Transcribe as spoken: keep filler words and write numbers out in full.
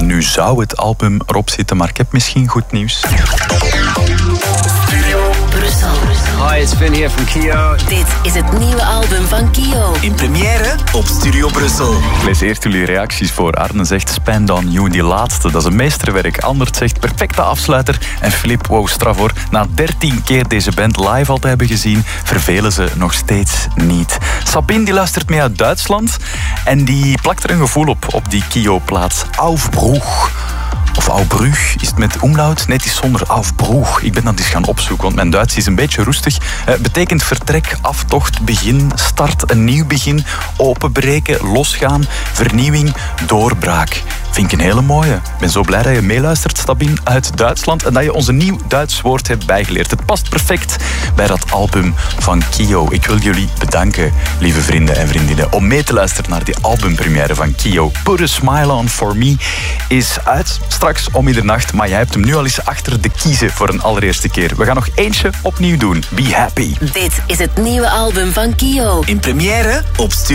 nu zou het album erop zitten, maar ik heb misschien goed nieuws. Studio Brussel. Hi, it's Finn here from Kio. Dit is het nieuwe album van Kio. In première op Studio Brussel. Ik lees eerst jullie reacties voor. Arne zegt Spend on You, die laatste, dat is een meesterwerk. Andert zegt perfecte afsluiter. En Filip, wow, straf hoor. Na dertien keer deze band live al te hebben gezien, vervelen ze nog steeds niet. Sabine, die luistert mee uit Duitsland. En die plakt er een gevoel op, op die Kio-plaats. Aufbruch. Of Aufbruch, is het met omlaut? Nee, het is zonder Aufbruch. Ik ben dat eens gaan opzoeken, want mijn Duits is een beetje roestig. Uh, betekent vertrek, aftocht, begin, start, een nieuw begin, openbreken, losgaan, vernieuwing, doorbraak. Vind ik een hele mooie. Ik ben zo blij dat je meeluistert, Sabine, uit Duitsland. En dat je ons een nieuw Duits woord hebt bijgeleerd. Het past perfect bij dat album van Kio. Ik wil jullie bedanken, lieve vrienden en vriendinnen, om mee te luisteren naar die albumpremière van Kio. Put a Smile On For Me is uit straks om middernacht. Maar jij hebt hem nu al eens achter de kiezen voor een allereerste keer. We gaan nog eentje opnieuw doen. Be happy. Dit is het nieuwe album van Kio. In première op Studio